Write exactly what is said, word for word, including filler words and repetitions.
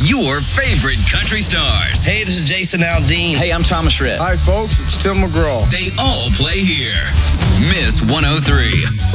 your favorite country stars. Hey, this is Jason Aldean. Hey, I'm Thomas Rhett. Hi, folks. It's Tim McGraw. They all play here. Miss one oh three.